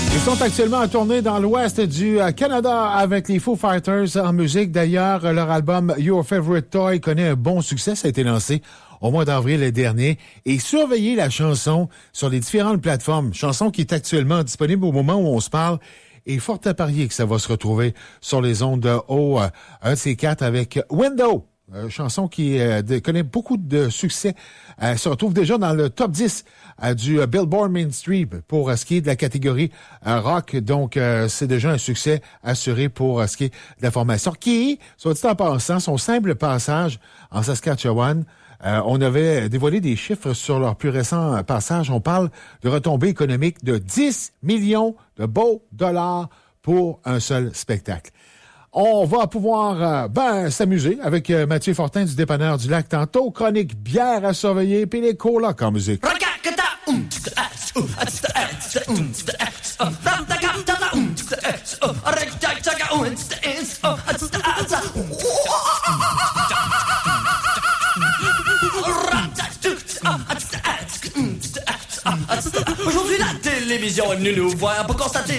Ils sont actuellement en tournée dans l'ouest du Canada avec les Foo Fighters en musique. D'ailleurs, leur album Your Favorite Toy connaît un bon succès. Ça a été lancé au mois d'avril dernier. Et surveillez la chanson sur les différentes plateformes. Chanson qui est actuellement disponible au moment où on se parle. Et fort à parier que ça va se retrouver sur les ondes de haut, un de ces quatre avec Window. Chanson qui connaît beaucoup de succès, se retrouve déjà dans le top 10 du Billboard Mainstream pour ce qui est de la catégorie rock. Donc, c'est déjà un succès assuré pour ce qui est de la formation. Qui, soit dit en passant, son simple passage en Saskatchewan, on avait dévoilé des chiffres sur leur plus récent passage. On parle de retombées économiques de 10 millions de beaux dollars pour un seul spectacle. On va pouvoir s'amuser avec Mathieu Fortin du Dépanneur du Lac tantôt. Chronique bière à surveiller, puis les colocs en musique. Aujourd'hui la télévision est venue nous voir pour constater